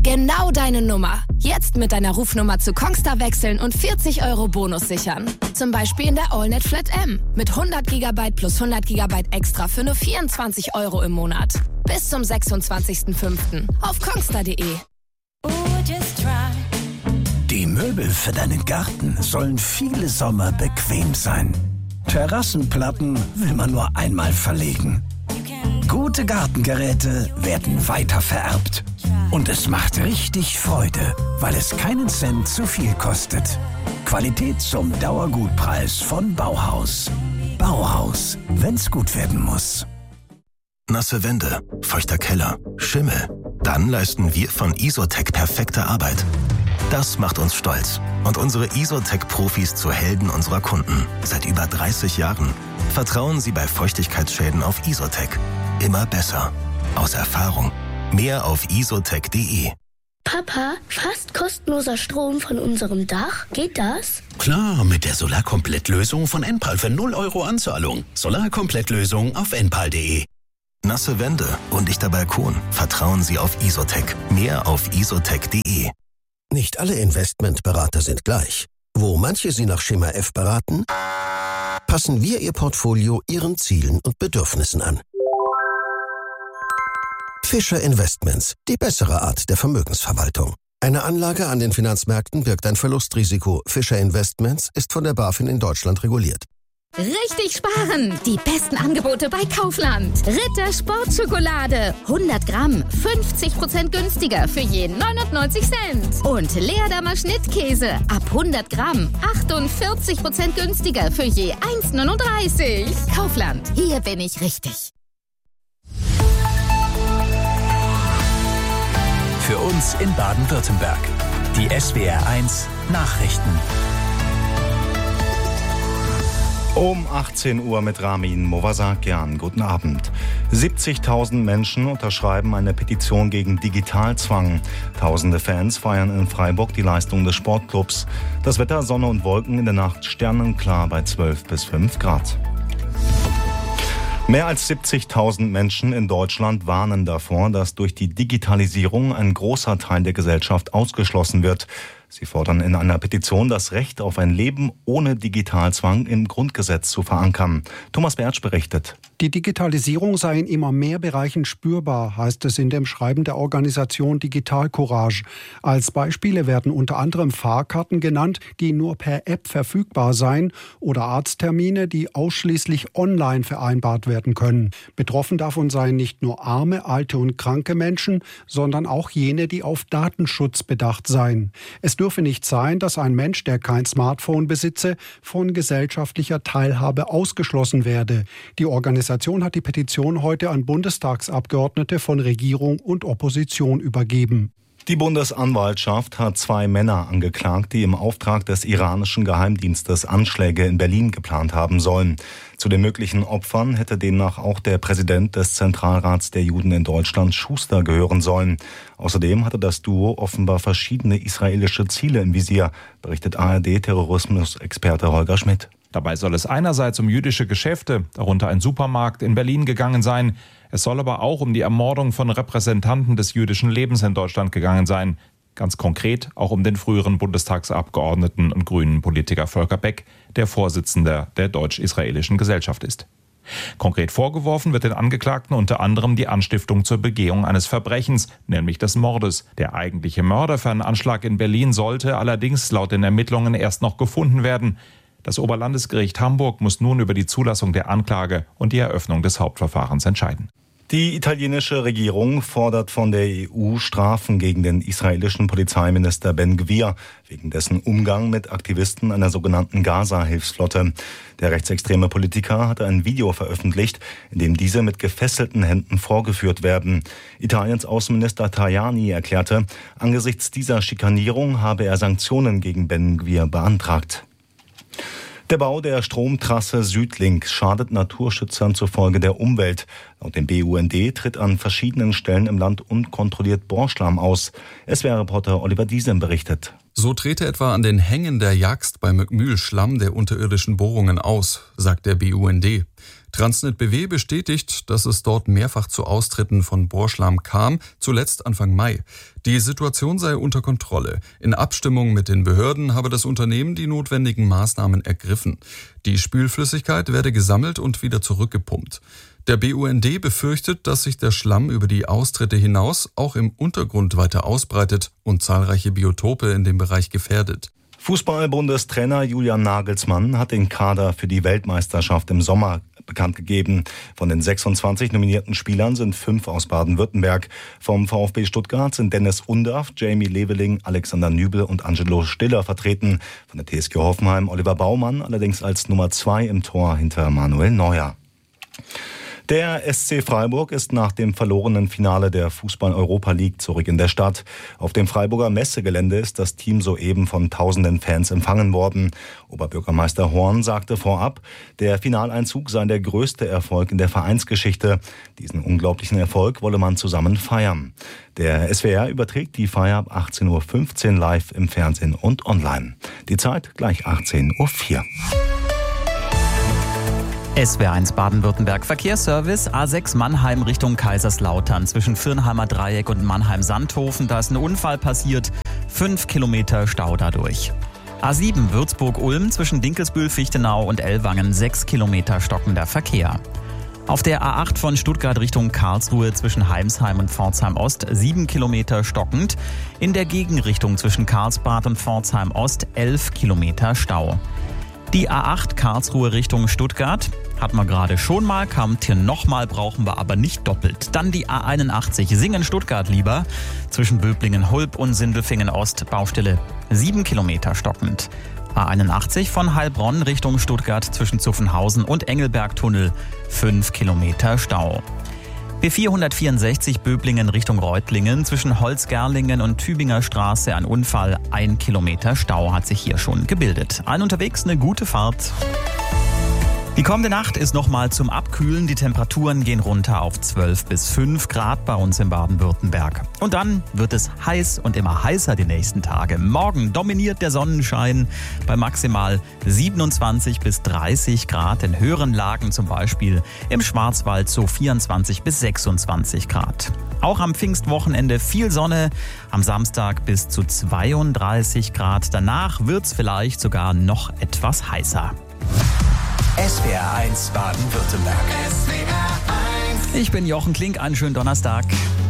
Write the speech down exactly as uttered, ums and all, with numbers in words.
Genau deine Nummer. Jetzt mit deiner Rufnummer zu Kongstar wechseln und vierzig Euro Bonus sichern. Zum Beispiel in der AllNet Flat M. Mit hundert Gigabyte plus hundert Gigabyte extra für nur vierundzwanzig Euro im Monat. Bis zum sechsundzwanzigsten fünften auf kongstar punkt de. Die Möbel für deinen Garten sollen viele Sommer bequem sein. Terrassenplatten will man nur einmal verlegen. Gute Gartengeräte werden weiter vererbt. Und es macht richtig Freude, weil es keinen Cent zu viel kostet. Qualität zum Dauergutpreis von Bauhaus. Bauhaus, wenn's gut werden muss. Nasse Wände, feuchter Keller, Schimmel. Dann leisten wir von Isotec perfekte Arbeit. Das macht uns stolz und unsere Isotec-Profis zu Helden unserer Kunden. Seit über dreißig Jahren. Vertrauen Sie bei Feuchtigkeitsschäden auf Isotec. Immer besser. Aus Erfahrung. Mehr auf isotec punkt de. Papa, fast kostenloser Strom von unserem Dach. Geht das? Klar, mit der Solarkomplettlösung von Enpal für null Euro Anzahlung. Solarkomplettlösung auf enpal punkt de. Nasse Wände, undichter Balkon. Vertrauen Sie auf Isotec. Mehr auf isotec punkt de. Nicht alle Investmentberater sind gleich. Wo manche Sie nach Schema F beraten, passen wir Ihr Portfolio Ihren Zielen und Bedürfnissen an. Fischer Investments, die bessere Art der Vermögensverwaltung. Eine Anlage an den Finanzmärkten birgt ein Verlustrisiko. Fischer Investments ist von der BaFin in Deutschland reguliert. Richtig sparen! Die besten Angebote bei Kaufland. Ritter Sportschokolade. hundert Gramm, fünfzig Prozent günstiger für je neunundneunzig Cent. Und Leerdammer Schnittkäse. Ab hundert Gramm, achtundvierzig Prozent günstiger für je eins Komma neununddreißig. Kaufland, hier bin ich richtig. Für uns in Baden-Württemberg. Die S W R eins Nachrichten. Um achtzehn Uhr mit Ramin Movasakian. Guten Abend. siebzigtausend Menschen unterschreiben eine Petition gegen Digitalzwang. Tausende Fans feiern in Freiburg die Leistung des Sportclubs. Das Wetter, Sonne und Wolken, in der Nacht sternenklar bei zwölf bis fünf Grad. Mehr als siebzigtausend Menschen in Deutschland warnen davor, dass durch die Digitalisierung ein großer Teil der Gesellschaft ausgeschlossen wird. Sie fordern in einer Petition, das Recht auf ein Leben ohne Digitalzwang im Grundgesetz zu verankern. Thomas Bertsch berichtet. Die Digitalisierung sei in immer mehr Bereichen spürbar, heißt es in dem Schreiben der Organisation Digital Courage. Als Beispiele werden unter anderem Fahrkarten genannt, die nur per App verfügbar seien, oder Arzttermine, die ausschließlich online vereinbart werden können. Betroffen davon seien nicht nur arme, alte und kranke Menschen, sondern auch jene, die auf Datenschutz bedacht seien. Es dürfe nicht sein, dass ein Mensch, der kein Smartphone besitze, von gesellschaftlicher Teilhabe ausgeschlossen werde. Die Organisation hat die Petition heute an Bundestagsabgeordnete von Regierung und Opposition übergeben. Die Bundesanwaltschaft hat zwei Männer angeklagt, die im Auftrag des iranischen Geheimdienstes Anschläge in Berlin geplant haben sollen. Zu den möglichen Opfern hätte demnach auch der Präsident des Zentralrats der Juden in Deutschland, Schuster, gehören sollen. Außerdem hatte das Duo offenbar verschiedene israelische Ziele im Visier, berichtet A R D-Terrorismusexperte Holger Schmidt. Dabei soll es einerseits um jüdische Geschäfte, darunter ein Supermarkt in Berlin, gegangen sein. Es soll aber auch um die Ermordung von Repräsentanten des jüdischen Lebens in Deutschland gegangen sein. Ganz konkret auch um den früheren Bundestagsabgeordneten und grünen Politiker Volker Beck, der Vorsitzender der Deutsch-Israelischen Gesellschaft ist. Konkret vorgeworfen wird den Angeklagten unter anderem die Anstiftung zur Begehung eines Verbrechens, nämlich des Mordes. Der eigentliche Mörder für einen Anschlag in Berlin sollte allerdings laut den Ermittlungen erst noch gefunden werden. Das Oberlandesgericht Hamburg muss nun über die Zulassung der Anklage und die Eröffnung des Hauptverfahrens entscheiden. Die italienische Regierung fordert von der E U Strafen gegen den israelischen Polizeiminister Ben Gvir wegen dessen Umgang mit Aktivisten einer sogenannten Gaza-Hilfsflotte. Der rechtsextreme Politiker hatte ein Video veröffentlicht, in dem diese mit gefesselten Händen vorgeführt werden. Italiens Außenminister Tajani erklärte, angesichts dieser Schikanierung habe er Sanktionen gegen Ben Gvir beantragt. Der Bau der Stromtrasse Südlink schadet Naturschützern zufolge der Umwelt. Laut dem B U N D tritt an verschiedenen Stellen im Land unkontrolliert Bohrschlamm aus. S W R-Reporter Oliver Diesem berichtet. So trete etwa an den Hängen der Jagst bei Möckmühl Schlamm der unterirdischen Bohrungen aus, sagt der B U N D. Transnet B W bestätigt, dass es dort mehrfach zu Austritten von Bohrschlamm kam, zuletzt Anfang Mai. Die Situation sei unter Kontrolle. In Abstimmung mit den Behörden habe das Unternehmen die notwendigen Maßnahmen ergriffen. Die Spülflüssigkeit werde gesammelt und wieder zurückgepumpt. Der B U N D befürchtet, dass sich der Schlamm über die Austritte hinaus auch im Untergrund weiter ausbreitet und zahlreiche Biotope in dem Bereich gefährdet. Fußball-Bundestrainer Julian Nagelsmann hat den Kader für die Weltmeisterschaft im Sommer bekannt gegeben. Von den sechsundzwanzig nominierten Spielern sind fünf aus Baden-Württemberg. Vom VfB Stuttgart sind Dennis Undaff, Jamie Leveling, Alexander Nübel und Angelo Stiller vertreten. Von der T S G Hoffenheim Oliver Baumann, allerdings als Nummer zwei im Tor hinter Manuel Neuer. Der S C Freiburg ist nach dem verlorenen Finale der Fußball-Europa League zurück in der Stadt. Auf dem Freiburger Messegelände ist das Team soeben von tausenden Fans empfangen worden. Oberbürgermeister Horn sagte vorab, der Finaleinzug sei der größte Erfolg in der Vereinsgeschichte. Diesen unglaublichen Erfolg wolle man zusammen feiern. Der S W R überträgt die Feier ab achtzehn Uhr fünfzehn live im Fernsehen und online. Die Zeit gleich achtzehn Uhr vier. S W R eins Baden-Württemberg Verkehrsservice, A sechs Mannheim Richtung Kaiserslautern zwischen Firnheimer Dreieck und Mannheim-Sandhofen. Da ist ein Unfall passiert, fünf Kilometer Stau dadurch. A sieben Würzburg-Ulm zwischen Dinkelsbühl-Fichtenau und Ellwangen, sechs Kilometer stockender Verkehr. Auf der A acht von Stuttgart Richtung Karlsruhe zwischen Heimsheim und Pforzheim-Ost, sieben Kilometer stockend. In der Gegenrichtung zwischen Karlsbad und Pforzheim-Ost, elf Kilometer Stau. Die A acht Karlsruhe Richtung Stuttgart hatten wir gerade schon mal, kommt hier nochmal, brauchen wir aber nicht doppelt. Dann die A einundachtzig Singen-Stuttgart lieber zwischen Böblingen-Hulb und Sindelfingen-Ost, Baustelle sieben Kilometer stockend. A einundachtzig von Heilbronn Richtung Stuttgart zwischen Zuffenhausen und Engelbergtunnel, fünf Kilometer Stau. B vierhundertvierundsechzig Böblingen Richtung Reutlingen zwischen Holzgerlingen und Tübinger Straße ein Unfall, ein Kilometer Stau hat sich hier schon gebildet. Allen unterwegs eine gute Fahrt. Die kommende Nacht ist nochmal zum Abkühlen. Die Temperaturen gehen runter auf zwölf bis fünf Grad bei uns in Baden-Württemberg. Und dann wird es heiß und immer heißer die nächsten Tage. Morgen dominiert der Sonnenschein bei maximal siebenundzwanzig bis dreißig Grad. In höheren Lagen zum Beispiel im Schwarzwald so vierundzwanzig bis sechsundzwanzig Grad. Auch am Pfingstwochenende viel Sonne, am Samstag bis zu zweiunddreißig Grad. Danach wird es vielleicht sogar noch etwas heißer. S W R eins Baden-Württemberg. Ich bin Jochen Klink, einen schönen Donnerstag.